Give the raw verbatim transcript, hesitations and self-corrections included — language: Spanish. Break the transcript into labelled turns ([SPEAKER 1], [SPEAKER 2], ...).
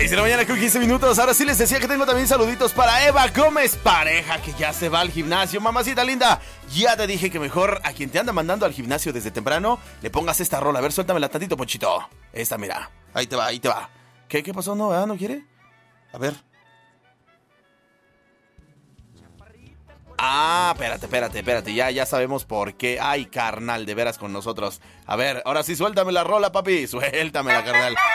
[SPEAKER 1] seis de la mañana con quince minutos. Ahora sí les decía que tengo también saluditos para Eva Gómez, pareja que ya se va al gimnasio. Mamacita linda, ya te dije que mejor a quien te anda mandando al gimnasio desde temprano le pongas esta rola. A ver, suéltamela tantito, Ponchito. Esta, mira. Ahí te va, ahí te va. ¿Qué, qué pasó? ¿No, ¿verdad? ¿No quiere? A ver. Ah, espérate, espérate, espérate. Ya, ya sabemos por qué. Ay, carnal, de veras con nosotros. A ver, ahora sí, suéltame la rola, papi. Suéltame la, carnal.